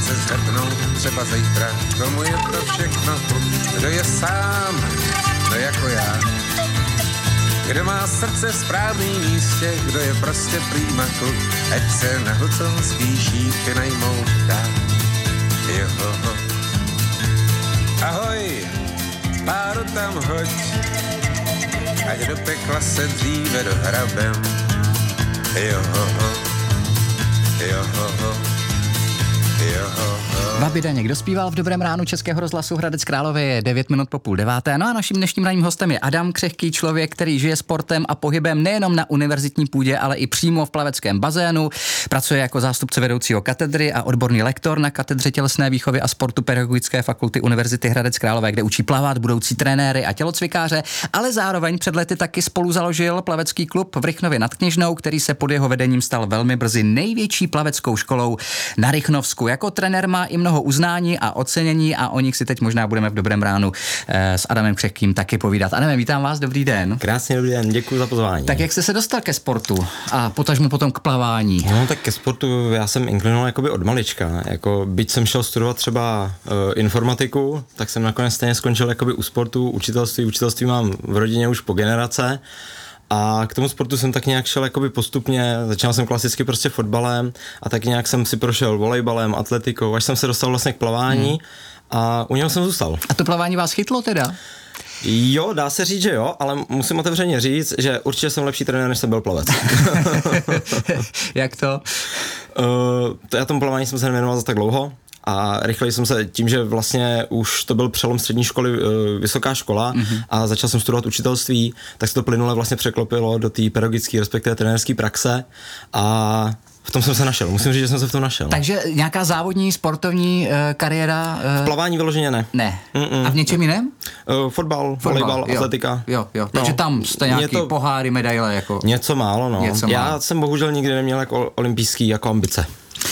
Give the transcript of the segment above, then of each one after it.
se zhrtnout třeba zítra. Komu je to všechno, kdo je sám, no jako já. Kdo má srdce v správným místě, kdo je prostě prýma kluk, ať se na huconský šípky najmout dá. Joho. Ahoj, páru tam hoď, ať do pekla se dříve dohrabem. Joho, joho, joho. Babi Daně, kdo zpíval v Dobrém ránu Českého rozhlasu Hradec Králové, je 9 minut po 8:30. No a naším dnešním ranním hostem je Adam, křehký člověk, který žije sportem a pohybem nejenom na univerzitní půdě, ale i přímo v plaveckém bazénu. Pracuje jako zástupce vedoucího katedry a odborný lektor na katedře tělesné výchovy a sportu Pedagogické fakulty Univerzity Hradec Králové, kde učí plavat budoucí trenéry a tělocvikáře, ale zároveň před lety taky spolu založil plavecký klub v Rychnově nad Kněžnou, který se pod jeho vedením stal velmi brzy největší plaveckou školou na Rychnovsku. Jako trenér má i mnoho uznání a ocenění a o nich si teď možná budeme v Dobrém ránu s Adamem Křehkým taky povídat. Adame, vítám vás, dobrý den. Krásný dobrý den, děkuji za pozvání. Tak jak jste se dostal ke sportu a potažmu potom k plavání? No tak ke sportu já jsem inklinoval jakoby od malička. Jako byť jsem šel studovat třeba informatiku, tak jsem nakonec stejně skončil jakoby u sportu, učitelství mám v rodině už po generace. A k tomu sportu jsem tak nějak šel jakoby postupně, začal jsem klasicky prostě fotbalem a tak nějak jsem si prošel volejbalem, atletikou, až jsem se dostal vlastně k plavání a u něho jsem zůstal. A to plavání vás chytlo teda? Jo, dá se říct, že jo, ale musím otevřeně říct, že určitě jsem lepší trenér, než jsem byl plavec. Jak to? Já tomu plavání jsem se nevěnoval za tak dlouho. A rychleji jsem se tím, že vlastně už to byl přelom střední školy, vysoká škola a začal jsem studovat učitelství, tak se to plynule vlastně překlopilo do té pedagogické, respektive trenérské praxe a v tom jsem se našel. Musím říct, že jsem se v tom našel. Takže nějaká závodní, sportovní kariéra? V plavání vyloženě ne. Ne. A v něčem jiném? Fotbal, volejbal, atletika. Jo. Takže tam jste nějaký poháry, medaile jako? Něco málo, no. Já jsem bohužel nikdy neměl jako olympijský jako ambice.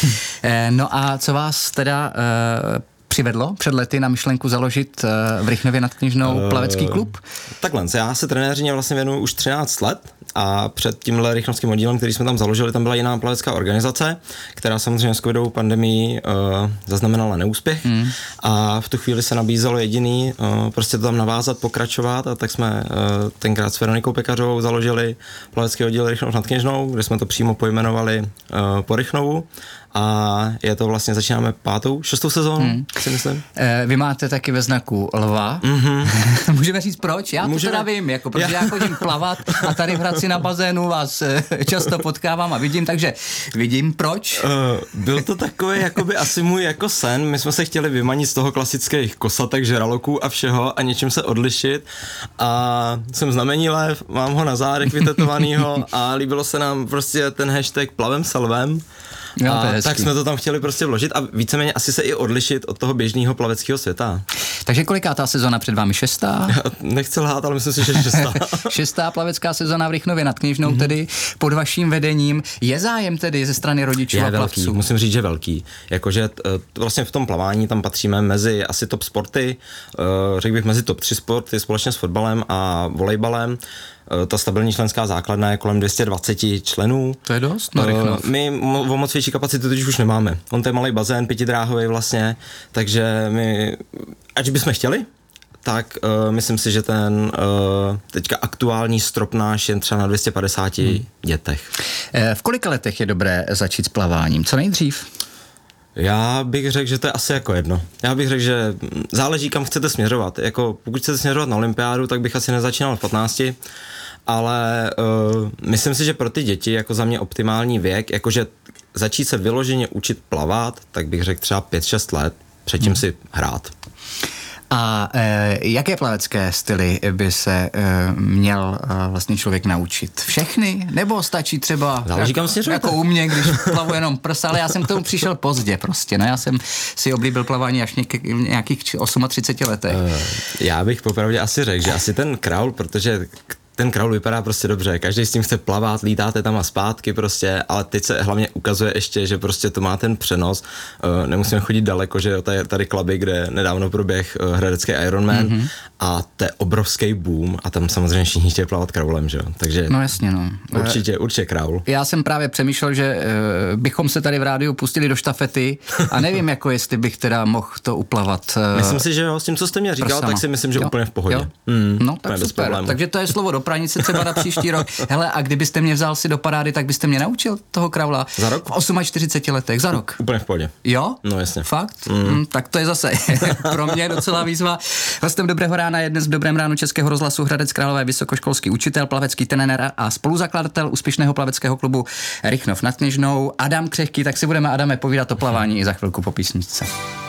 No a co vás teda přivedlo před lety na myšlenku založit v Rychnově nad Kněžnou plavecký klub? Takhle, já se trenéřině vlastně věnuju už 13 let a před tímhle rychnovským oddílem, který jsme tam založili, tam byla jiná plavecká organizace, která samozřejmě s covidovou pandemií zaznamenala neúspěch a v tu chvíli se nabízelo jediný prostě to tam navázat, pokračovat a tak jsme tenkrát s Veronikou Pekařovou založili plavecký oddíl Rychnov nad Kněžnou, kde jsme to přímo pojmenovali po Rychnovu. A je to vlastně, začínáme 6. sezónu, si myslím. Vy máte taky ve znaku lva. Můžeme říct proč? Já to teda vím, protože já chodím plavat a tady v Hradci na bazénu vás často potkávám a vidím proč. Byl to takový jakoby asi můj jako sen. My jsme se chtěli vymanit z toho klasických kosatek, žraloků a všeho a něčím se odlišit. A jsem znamení lev, mám ho na zádech vytetovanýho a líbilo se nám prostě ten hashtag plavem se lvem. Jo, a tak jsme to tam chtěli prostě vložit a víceméně asi se i odlišit od toho běžného plaveckého světa. Takže kolikátá sezona před vámi? 6? Nechci lhát, ale myslím si, že 6. 6. plavecká sezona v Rychnově nad Kněžnou, tedy pod vaším vedením. Je zájem tedy ze strany rodičů a plavců? Velký, musím říct, že velký. Jakože vlastně v tom plavání tam patříme mezi asi top sporty, řekl bych mezi top 3 sporty společně s fotbalem a volejbalem. Ta stabilní členská základna je kolem 220 členů. To je dost, no Rychnov. My o moc větší kapacitu teď už nemáme. On to je malý bazén, 5dráhový vlastně, takže my, ať bychom chtěli, tak myslím si, že ten teďka aktuální strop náš je třeba na 250 dětech. V kolika letech je dobré začít s plaváním? Co nejdřív? Já bych řekl, že to je asi jako jedno. Já bych řekl, že záleží, kam chcete směřovat. Jako, pokud chcete směřovat na olympiádu, tak bych asi nezačínal v 15, ale myslím si, že pro ty děti jako za mě optimální věk, jakože začít se vyloženě učit plavat, tak bych řekl třeba 5-6 let, předtím si hrát. A jaké plavecké styly by se měl vlastně člověk naučit? Všechny? Nebo stačí třeba jako u mě, když plavu jenom prsa, ale já jsem k tomu přišel pozdě prostě. No, já jsem si oblíbil plavání až nějakých 38 letech. Já bych popravdě asi řekl, že asi ten kraul, protože ten kraul vypadá prostě dobře, každý s tím chce plavat, lítáte tam a zpátky prostě, ale teď se hlavně ukazuje ještě, že prostě to má ten přenos, nemusíme chodit daleko, že tady Klaby, kde nedávno proběh hradecký Ironman a to je obrovský boom a tam samozřejmě všichni chtějí plavat kraulem, že jo, takže no jasně, no. Určitě kraul. Já jsem právě přemýšlel, že bychom se tady v rádiu pustili do štafety a nevím, jako jestli bych teda mohl to uplavat. Myslím si, že jo, s tím, co jste mě říkal, tak si myslím, že úplně v pohodě. No tak super, takže to je slovo do pranice třeba na příští rok. Hele, a kdybyste mě vzal si do parády, tak byste mě naučil toho kraula? Za rok? V 48 letech, za rok. Úplně v pohodě. Jo? No jasně. Fakt? Tak to je zase pro mě docela výzva. Hostem Dobrého rána je dnes v Dobrém ránu Českého rozhlasu Hradec Králové vysokoškolský učitel, plavecký trenér a spoluzakladatel úspěšného plaveckého klubu Rychnov nad Kněžnou Adam Křehký. Tak si budeme, Adame, povídat o plavání i za chvilku po písničce.